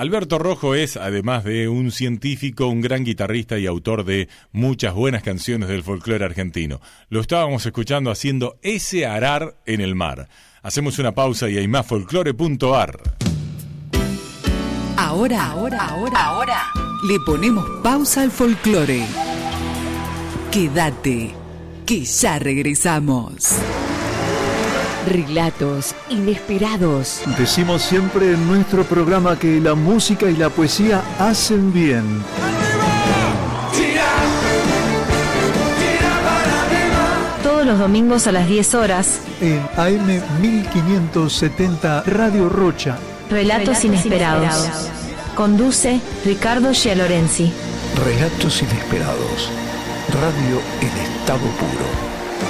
Alberto Rojo es, además de un científico, un gran guitarrista y autor de muchas buenas canciones del folclore argentino. Lo estábamos escuchando haciendo Ese arar en el mar. Hacemos una pausa y hay más folclore.ar. Ahora, le ponemos pausa al folclore. Quédate, que ya regresamos. Relatos inesperados. Decimos siempre en nuestro programa que la música y la poesía hacen bien. Todos los domingos a las 10 horas. En AM 1570 Radio Rocha. Relatos inesperados. Conduce Ricardo Gialorenzi. Relatos inesperados. Radio en estado puro.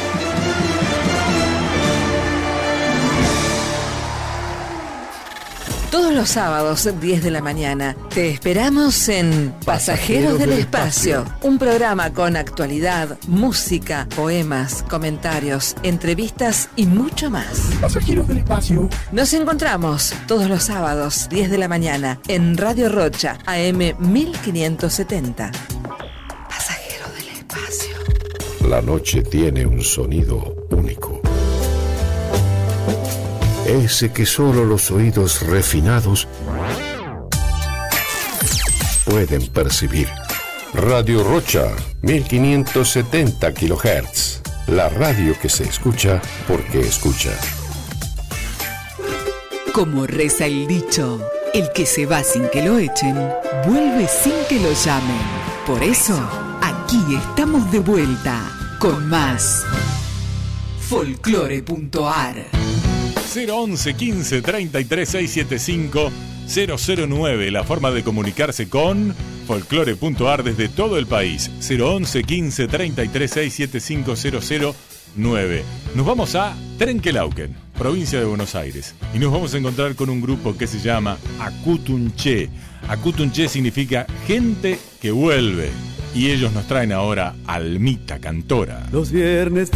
Todos los sábados, 10 de la mañana, te esperamos en Pasajeros del Espacio, un programa con actualidad, música, poemas, comentarios, entrevistas y mucho más. Pasajeros del Espacio. Nos encontramos todos los sábados, 10 de la mañana, en Radio Rocha, AM 1570. Pasajeros del Espacio. La noche tiene un sonido único. Ese que solo los oídos refinados pueden percibir. Radio Rocha, 1570 kHz. La radio que se escucha porque escucha. Como reza el dicho, el que se va sin que lo echen, vuelve sin que lo llamen. Por eso, aquí estamos de vuelta con más folclore.ar. 011 15 33 675 009, la forma de comunicarse con folclore.ar desde todo el país. 011 15 33 675 009. Nos vamos a Trenquelauquen, provincia de Buenos Aires, y nos vamos a encontrar con un grupo que se llama Acutunché. Acutunché significa gente que vuelve, y ellos nos traen ahora Almita Cantora. Los viernes